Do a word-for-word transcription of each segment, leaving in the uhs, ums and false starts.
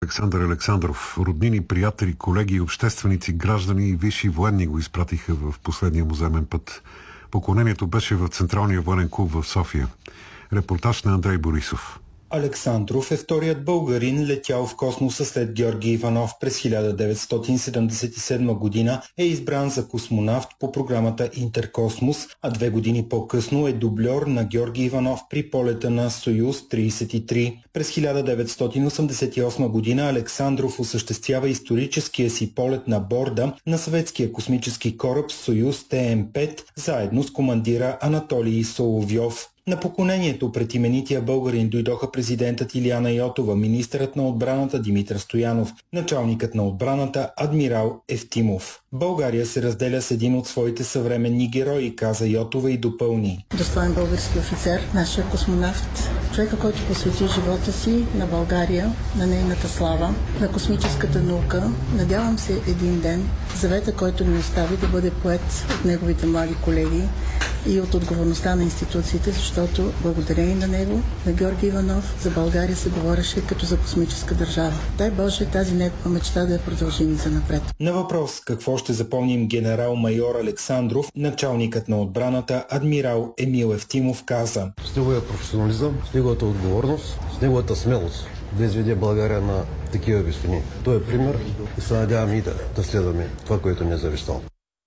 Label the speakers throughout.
Speaker 1: Александър Александров. Роднини, приятели, колеги, общественици, граждани и висши военни го изпратиха в последния му земен път. Поклонението беше в Централния военен клуб в София. Репортаж на Андрей Борисов.
Speaker 2: Александров е вторият българин, летял в космоса след Георги Иванов през хиляда деветстотин седемдесет и седма година, е избран за космонавт по програмата Интеркосмос, а две години по-късно е дубльор на Георги Иванов при полета на Союз тридесет и три. През хиляда деветстотин осемдесет и осма година Александров осъществява историческия си полет на борда на съветския космически кораб Союз Т М пет, заедно с командира Анатолий Соловьов. На поклонението пред именития българин дойдоха президентът Илияна Йотова, министърът на отбраната Димитър Стоянов, началникът на отбраната адмирал Евтимов. България се разделя с един от своите съвременни герои, каза Йотова и допълни.
Speaker 3: Достоен български офицер, нашия космонавт, човека, който посвети живота си на България, на нейната слава, на космическата наука. Надявам се един ден завета, който ни остави, да бъде поет от неговите млади колеги и от отговорността на институциите, защото благодарение на него, на Георги Иванов, за България се говореше като за космическа държава. Дай Боже тази негова мечта да я продължим и за напред.
Speaker 2: На въпрос какво ще запомним генерал-майор Александров, началникът на отбраната адмирал Емил Евтимов каза:
Speaker 4: с неговия професионализъм, с неговата отговорност, с неговата смелост да изведе България на такива висини. Той е пример и се надяваме и да, да следваме това, което ни е завещал.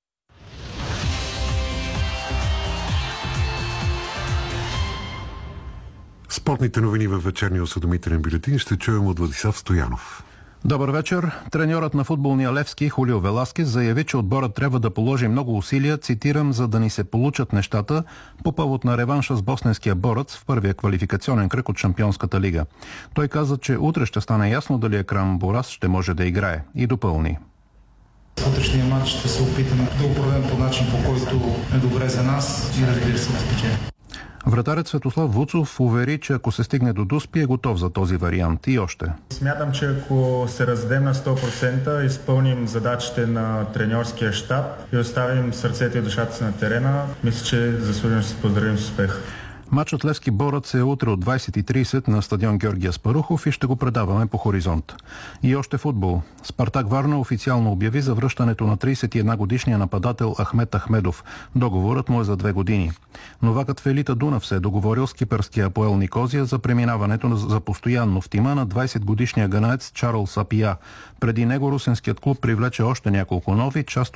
Speaker 1: Спортните новини във вечерния осведомителен бюлетин ще чуем от Владислав Стоянов.
Speaker 5: Добър вечер. Треньорът на футболния Левски Хулио Веласкес заяви, че отборът трябва да положи много усилия, цитирам, за да ни се получат нещата по повод на реванша с босненския борец в първия квалификационен кръг от Шампионската лига. Той каза, че утре ще стане ясно дали Екрам Борас ще може да играе, и допълни.
Speaker 6: В утрешния матч ще се опитаме да го проведем по начин, по който е добре за нас и разбира се да спечелим.
Speaker 5: Вратарят Светослав Вуцов увери, че ако се стигне до Дуспи, е готов за този вариант. И още.
Speaker 7: Смятам, че ако се раздадем на сто процента, изпълним задачите на треньорския щаб и оставим сърцето и душата си на терена, мисля, че заслужено ще се поздравим с успех.
Speaker 5: Матчът Левски Борец е утре от двайсет и трийсет на стадион Георги Аспарухов и ще го предаваме по Хоризонт. И още футбол. Спартак Варна официално обяви за връщането на трийсет и една годишния нападател Ахмет Ахмедов. Договорът му е за две години. Новакът в елита Дунав се е договорил с кипърския Апоел Никозия за преминаването за постоянно в тима на двайсет годишния ганаец Чарлз Апия. Преди него русенският клуб привлече още няколко нови, част